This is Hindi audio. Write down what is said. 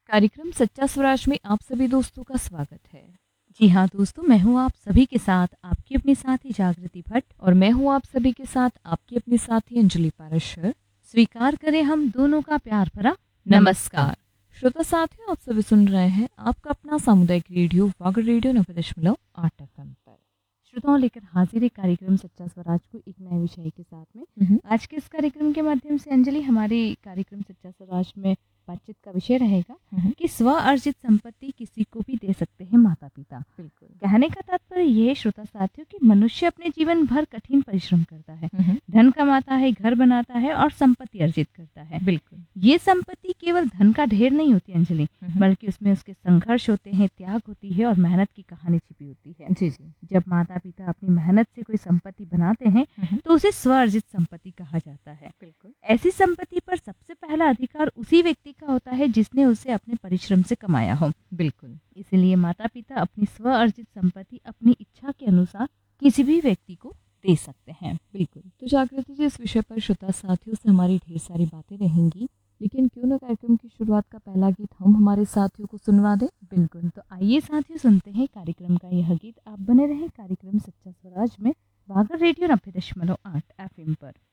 कार्यक्रम सच्चा स्वराज में आप सभी दोस्तों का स्वागत है। जी हाँ दोस्तों, मैं हूँ आप सभी के साथ आपकी अपनी साथी जागृति भट्ट और मैं हूँ आप सभी के साथ आपकी अपनी साथी अंजलि पारशर। स्वीकार करें हम दोनों का प्यार भरा नमस्कार। श्रोता साथियों, आप सभी सुन रहे हैं आपका अपना सामुदायिक रेडियो वागर रेडियो 90.8 FM पर। श्रोताओं, लेकर हाजिर है कार्यक्रम सच्चा स्वराज को एक नए विषय के साथ में। आज के इस कार्यक्रम के माध्यम से अंजलि, हमारे कार्यक्रम सच्चा स्वराज में बातचीत का विषय रहेगा कि स्व अर्जित संपत्ति किसी को भी दे सकते हैं माता पिता। बिल्कुल। कहने का तात्पर्य ये श्रोता साथियों कि मनुष्य अपने जीवन भर कठिन परिश्रम करता है, धन कमाता है, घर बनाता है और संपत्ति अर्जित करता है। बिल्कुल। ये संपत्ति केवल धन का ढेर नहीं होती अंजलि, बल्कि उसमें उसके संघर्ष होते हैं, त्याग होती है और मेहनत की कहानी छिपी होती है। जी जी। जब माता पिता अपनी मेहनत से कोई संपत्ति बनाते हैं तो उसे स्व अर्जित संपत्ति कहा जाता है। बिल्कुल। ऐसी संपत्ति पर सबसे पहला अधिकार उसी व्यक्ति का होता है जिसने उसे अपने परिश्रम से कमाया हो। बिल्कुल। इसलिए माता पिता अपनी स्व अर्जित संपत्ति अपनी इच्छा के अनुसार किसी भी व्यक्ति को दे सकते हैं। बिल्कुल। तो जागृति जी, इस विषय पर श्रोता साथियों से हमारी ढेर सारी बातें रहेंगी, लेकिन क्यों न कार्यक्रम की शुरुआत का पहला गीत हम हमारे साथियों को सुनवा दें। बिल्कुल। तो आइए साथियों, सुनते हैं कार्यक्रम का यह गीत। आप बने रहें कार्यक्रम सच्चा स्वराज में वागर रेडियो 90.8 FM पर।